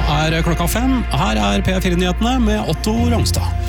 klokka 5. Her P4-nyhetene med Otto Rongstad.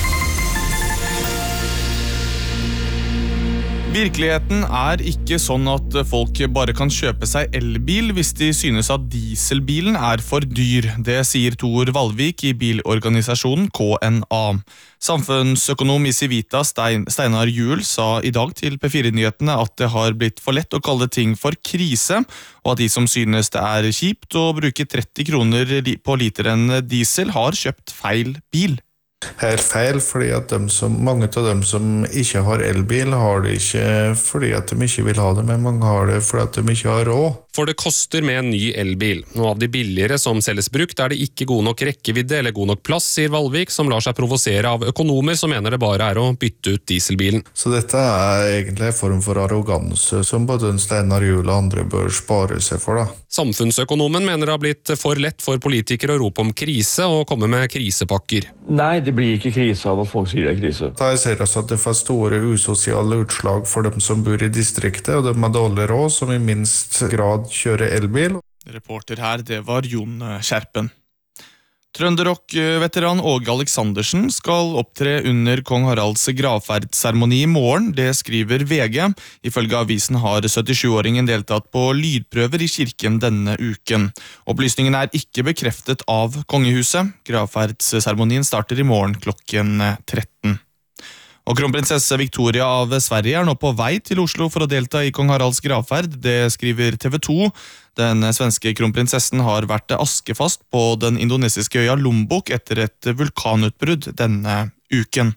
Virkeligheten ikke sånn at folk bare kan kjøpe seg elbil hvis de synes at dieselbilen for dyr. Det sier Tor Valvik i bilorganisasjonen KNA. Samfunnsøkonom i Civita Steinar Juel sa i dag til P4-nyhetene at det har blitt for lett å kalle ting for krise, og at de som synes det kjipt å bruke 30 kroner på literen diesel har kjøpt feil bil. Helt feil, fordi at mange av dem som ikke har elbil har det ikke fordi at de ikke vil ha det, men mange har det fordi at de ikke har råd. For det koster med en ny elbil. Noe av de billigere som selges brukt det ikke god nok rekkevidde eller god nok plass, sier Valvik, som lar seg provosere av økonomer som mener det bare å bytte ut dieselbilen. Så dette egentlig en form for arroganse som både Steinar Juel og andre bør spare seg for, da. Samfunnsøkonomen mener det har blitt for lett for politikere å rope om krise og komme med krisepakker. Nei, det blir ikke krise av at folk sier det krise. Jeg ser altså at det får store usosiale utslag for dem som bor i distriktet, og dem med dårlig råd, som i minst grad kjører elbil. Reporter her, det var Jon Skjerpen. Trønderrock-veteran Åge Aleksandersen skal opptre under Kong Haralds gravferdsseremoni i morgen, det skriver VG. Ifølge avisen har 77-åringen deltatt på lydprøver i kirken denne uken. Opplysningen ikke bekreftet av kongehuset. Gravferdsseremonien starter i morgen klokken 13. Og kronprinsesse Victoria av Sverige nå på vei til Oslo for å delta i Kong Haralds gravferd, det skriver TV 2. Den svenske kronprinsessen har vært askefast på den indonesiske øya Lombok etter et vulkanutbrudd denne uken.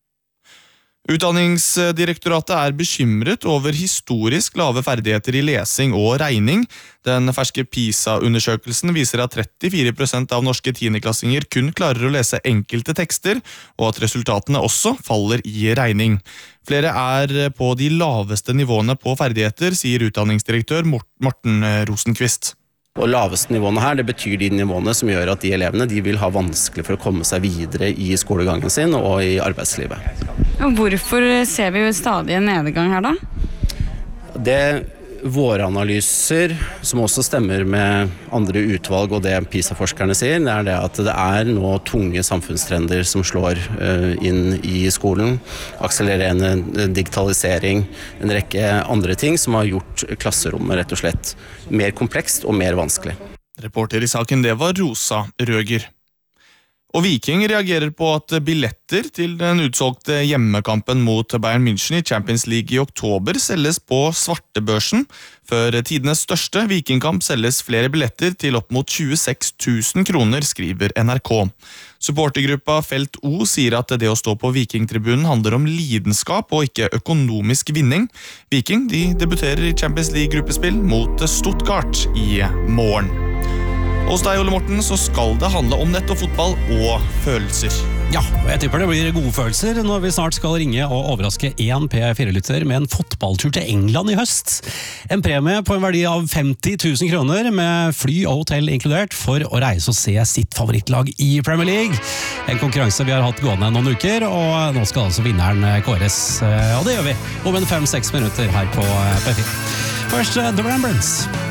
Utdanningsdirektoratet bekymret over historisk lave ferdigheter i lesing og regning. Den ferske PISA-undersøkelsen viser at 34% av norske tiendeklassinger kun klarer å lese enkelte tekster, og at resultatene også faller i regning. Flere på de laveste nivåene på ferdigheter, sier utdanningsdirektør Morten Rosenqvist. Og laveste nivåene her, det betyr de nivåene som gjør at de elevene de vil ha vanskelig for å komme seg videre i skolegangen sin og i arbeidslivet. Og hvorfor ser vi stadig en nedgang her da? Det våre analyser, som også stemmer med andre utvalg og det PISA-forskerne sier, det at det nå tunge samfunnstrender som slår inn i skolen, akselererende digitalisering, en rekke andre ting som har gjort klasserommet rett og slett mer komplekst og mer vanskelig. Reporter i saken, det var Rosa Røger. Og Viking reagerer på at billetter til den utsolgte hjemmekampen mot Bayern München i Champions League i oktober selges på svartebørsen. For tidenes største Vikingkamp selges flere billetter til opp mot 26 000 kroner, skriver NRK. Supportergruppa Felt O sier at det å stå på Vikingtribunen handler om lidenskap og ikke økonomisk vinning. Viking debuterer i Champions League-gruppespill mot Stuttgart i morgen. Hos deg, Ole Morten, så skal det handle om nett og fotball og følelser. Ja, og jeg tipper det blir gode følelser når vi snart skal ringe og overraske en P4-lytter med en fotballtur til England i høst. En premie på en verdi av 50 000 kroner med fly og hotell inkludert for å reise og se sitt favorittlag i Premier League. En konkurranse vi har hatt gående noen uker, og nå skal altså vinneren kåres. Og det gjør vi om 5-6 minutter her på P4. Først The Rembrandts.